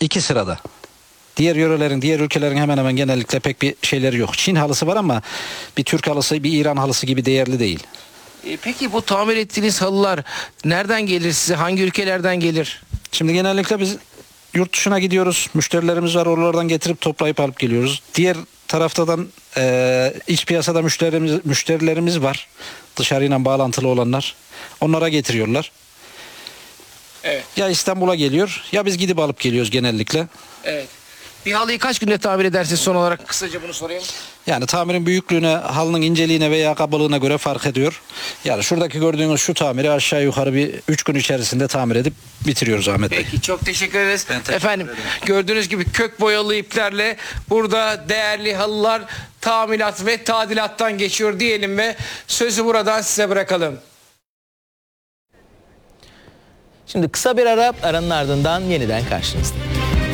iki sırada. Diğer yörelerin, diğer ülkelerin hemen hemen genellikle pek bir şeyleri yok. Çin halısı var ama bir Türk halısı, bir İran halısı gibi değerli değil. Peki bu tamir ettiğiniz halılar nereden gelir size? Hangi ülkelerden gelir? Şimdi genellikle biz yurt dışına gidiyoruz. Müşterilerimiz var. Oralardan getirip toplayıp alıp geliyoruz. Diğer taraftan iç piyasada müşterilerimiz var. Dışarıyla bağlantılı olanlar. Onlara getiriyorlar. Evet. Ya İstanbul'a geliyor ya biz gidip alıp geliyoruz genellikle. Evet. Bir halıyı kaç günde tamir edersiniz son olarak? Kısaca bunu sorayım. Yani tamirin büyüklüğüne, halının inceliğine veya kabalığına göre fark ediyor. Yani şuradaki gördüğünüz şu tamiri aşağı yukarı bir 3 gün içerisinde tamir edip bitiriyoruz Ahmet Bey. Peki çok teşekkür ederiz. Ben teşekkür Efendim ederim. gördüğünüz gibi kök boyalı iplerle burada değerli halılar tamirat ve tadilattan geçiyor diyelim ve sözü buradan size bırakalım. Şimdi kısa bir ara, aranın ardından yeniden karşınızda.